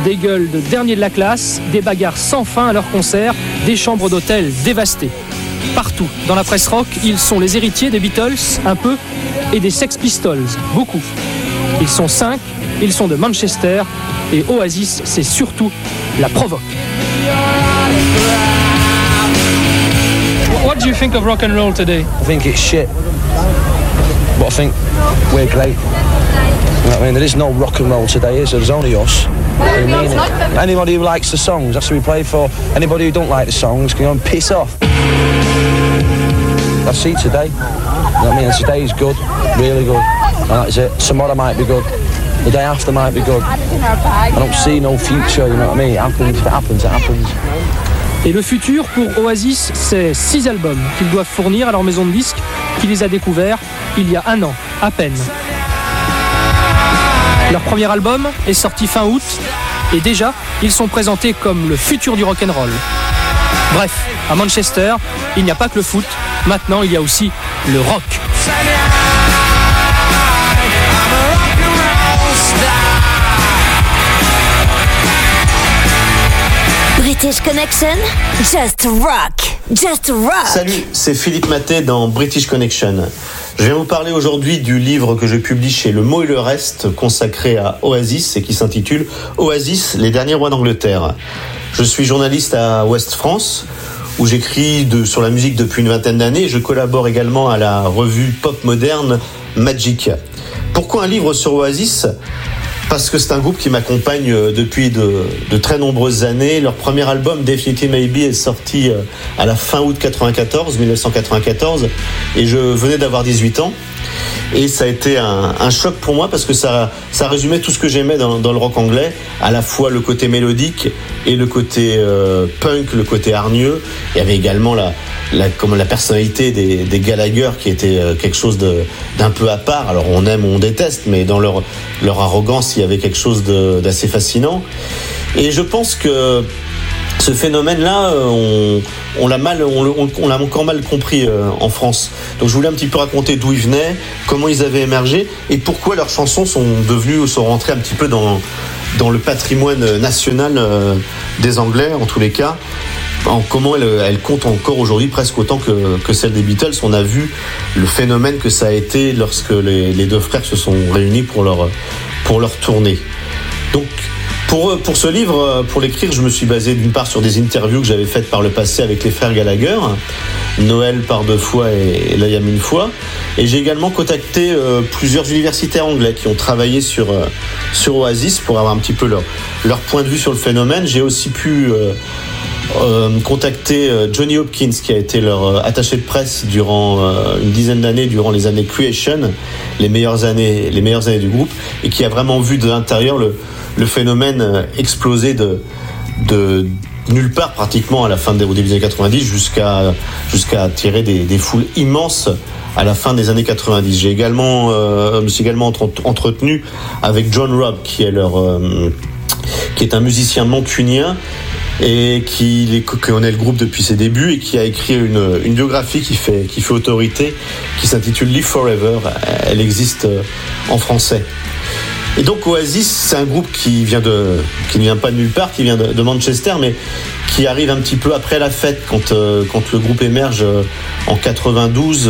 des gueules de dernier de la classe, des bagarres sans fin à leur concert, des chambres d'hôtel dévastées. Partout, dans la presse rock, ils sont les héritiers des Beatles, un peu, et des Sex Pistols, beaucoup. Ils sont 5, ils sont de Manchester, et Oasis, c'est surtout la provoque. What do you think of rock and roll today? I think it's shit, but I think we're great. You know what I mean? There is no rock and roll today, is there? There's only us. We mean it. Anybody who likes the songs, that's who we play for. Anybody who don't like the songs can go and piss off. I see today. You know what I mean? And today's good, really good. And that's it. Tomorrow might be good. The day after might be good. I don't see no future, you know what I mean? It happens, if it happens, it happens. Et le futur pour Oasis, c'est 6 albums qu'ils doivent fournir à leur maison de disques qui les a découverts il y a 1 an, à peine. Leur premier album est sorti fin août et déjà, ils sont présentés comme le futur du rock'n'roll. Bref, à Manchester, il n'y a pas que le foot, maintenant il y a aussi le rock. British Connection, just rock, just rock. Salut, c'est Philippe Maté dans British Connection. Je viens vous parler aujourd'hui du livre que je publie chez Le Mot et le Reste, consacré à Oasis et qui s'intitule Oasis, les derniers rois d'Angleterre. Je suis journaliste à Ouest France, où j'écris sur la musique depuis une vingtaine d'années et je collabore également à la revue pop moderne Magic. Pourquoi un livre sur Oasis ? Parce que c'est un groupe qui m'accompagne depuis de très nombreuses années. Leur premier album, Definitely Maybe, est sorti à la fin août 1994, et je venais d'avoir 18 ans. Et ça a été un choc pour moi parce que ça résumait tout ce que j'aimais dans le rock anglais, à la fois le côté mélodique et le côté punk, le côté hargneux. Il y avait également la personnalité des Gallagher qui était quelque chose d'un peu à part. Alors on aime ou on déteste, mais dans leur arrogance, il y avait quelque chose d'assez fascinant. Et je pense que ce phénomène-là, on l'a encore mal compris en France. Donc je voulais un petit peu raconter d'où ils venaient, comment ils avaient émergé et pourquoi leurs chansons sont rentrées un petit peu dans le patrimoine national des Anglais, en tous les cas. Comment elles comptent encore aujourd'hui presque autant que celles des Beatles. On a vu le phénomène que ça a été lorsque les deux frères se sont réunis pour leur tournée. Donc pour ce livre, pour l'écrire, je me suis basé d'une part sur des interviews que j'avais faites par le passé avec les frères Gallagher, Noël par 2 fois et Liam une fois. Et j'ai également contacté plusieurs universitaires anglais qui ont travaillé sur Oasis pour avoir un petit peu leur point de vue sur le phénomène. J'ai aussi pu contacter Johnny Hopkins, qui a été leur attaché de presse durant une dizaine d'années, durant les années Creation, les meilleures années du groupe, et qui a vraiment vu de l'intérieur le phénomène exploser de nulle part pratiquement au début des années 90 jusqu'à attirer des foules immenses à la fin des années 90. Je me suis également entretenu avec John Robb, qui est un musicien mancunien et qui connaît le groupe depuis ses débuts et qui a écrit une biographie qui fait autorité, qui s'intitule Live Forever. Elle existe en français. Et donc Oasis, c'est un groupe qui ne vient pas de nulle part, qui vient de Manchester, mais qui arrive un petit peu après la fête quand le groupe émerge en 92.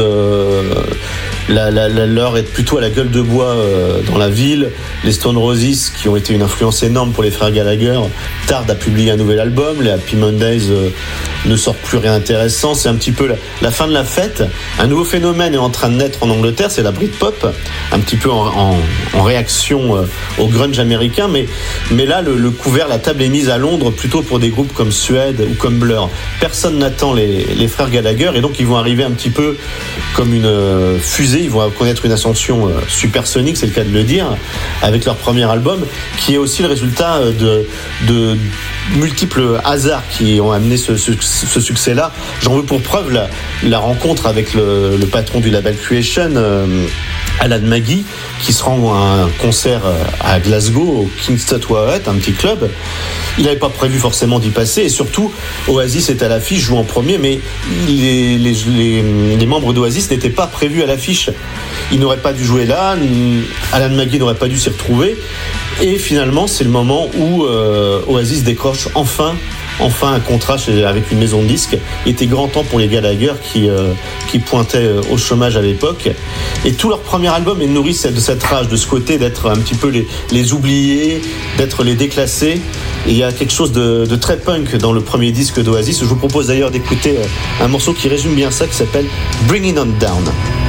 L'heure est plutôt à la gueule de bois dans la ville. Les Stone Roses, qui ont été une influence énorme pour les frères Gallagher, tardent à publier un nouvel album. Les Happy Mondays ne sortent plus rien d'intéressant. C'est un petit peu la fin de la fête. Un nouveau phénomène est en train de naître en Angleterre, c'est la Britpop, un petit peu en réaction au grunge américain. Mais là, le couvert, la table est mise à Londres plutôt pour des groupes comme Suede ou comme Blur. Personne n'attend les frères Gallagher, et donc ils vont arriver un petit peu comme une fusée. Ils vont connaître une ascension supersonique, c'est le cas de le dire, avec leur premier album, qui est aussi le résultat de multiples hasards qui ont amené ce succès-là. J'en veux pour preuve la rencontre avec le patron du label Creation, Alan Maggie, qui se rend à un concert à Glasgow, au King's Theatre, un petit club. Il n'avait pas prévu forcément d'y passer, et surtout, Oasis est à l'affiche, joue en premier, mais les membres d'Oasis n'étaient pas prévus à l'affiche. Ils n'auraient pas dû jouer là, Alan Maggie n'aurait pas dû s'y retrouver, et finalement, c'est le moment où Oasis décroche enfin un contrat avec une maison de disques. Il était grand temps pour les Gallagher qui pointaient au chômage à l'époque. Et tout leur premier album est nourri de cette rage, de ce côté d'être un petit peu les oubliés, d'être les déclassés. Et il y a quelque chose de très punk dans le premier disque d'Oasis. Je vous propose d'ailleurs d'écouter un morceau qui résume bien ça, qui s'appelle Bring It On Down.